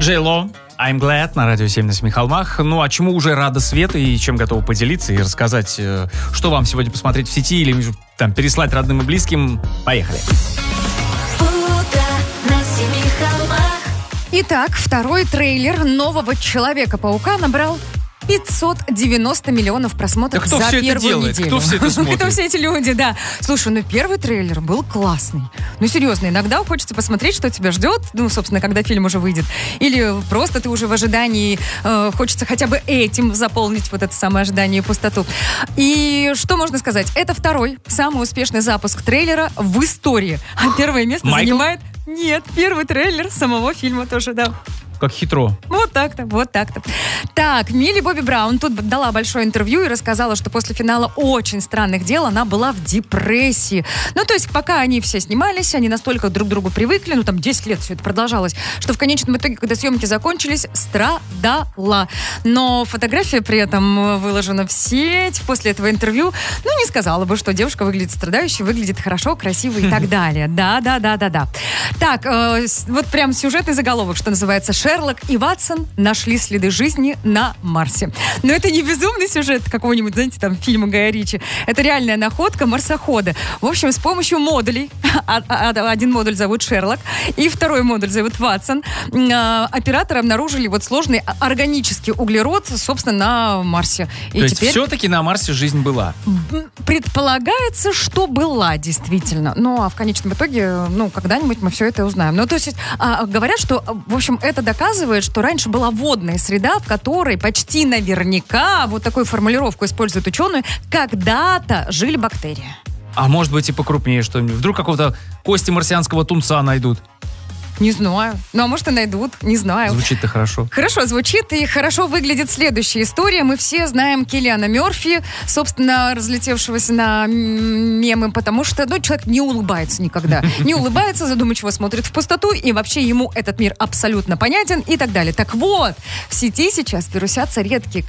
J.Lo, I'm Glad на радио 7 на семи холмах. Ну, а чему уже рада Света и чем готова поделиться и рассказать, что вам сегодня посмотреть в сети или там переслать родным и близким. Поехали. Итак, второй трейлер нового Человека-паука набрал 590 миллионов просмотров за первую неделю. Кто все это смотрит? Кто все эти люди, да. Слушай, первый трейлер был классный. Серьезно, иногда хочется посмотреть, что тебя ждет, собственно, когда фильм уже выйдет. Или просто ты уже в ожидании, хочется хотя бы этим заполнить вот это самое ожидание и пустоту. И что можно сказать? Это второй самый успешный запуск трейлера в истории. А первое место занимает... Нет, первый трейлер самого фильма тоже, да. Как хитро. Вот так-то. Так, Милли Бобби Браун тут дала большое интервью и рассказала, что после финала «Очень странных дел» она была в депрессии. То есть пока они все снимались, они настолько друг к другу привыкли, 10 лет все это продолжалось, что в конечном итоге, когда съемки закончились, страдала. Но фотография при этом выложена в сеть после этого интервью. Не сказала бы, что девушка выглядит страдающей, выглядит хорошо, красиво и так далее. Да. Так, вот прям сюжетный заголовок, что называется: Шерлок и Ватсон нашли следы жизни на Марсе. Но это не безумный сюжет какого-нибудь, знаете, там, фильма Гая Ричи. Это реальная находка марсохода. В общем, с помощью модулей, один модуль зовут Шерлок, и второй модуль зовут Ватсон, операторы обнаружили сложный органический углерод, собственно, на Марсе. То есть все-таки на Марсе жизнь была? Предполагается, что была, действительно. А в конечном итоге, когда-нибудь мы все это узнаем. То есть, говорят, что, в общем, это доказывает, что раньше была водная среда, в которой почти наверняка, вот такую формулировку используют ученые, когда-то жили бактерии. А может быть и покрупнее что-нибудь? Вдруг какого-то кости марсианского тунца найдут? Не знаю. А может и найдут, не знаю. Звучит-то хорошо. Хорошо звучит и хорошо выглядит следующая история. Мы все знаем Киллиана Мерфи, собственно, разлетевшегося на мемы, потому что, человек не улыбается никогда. Не улыбается, задумчиво смотрит в пустоту, и вообще ему этот мир абсолютно понятен и так далее. Так вот, в сети сейчас вирусятся редкие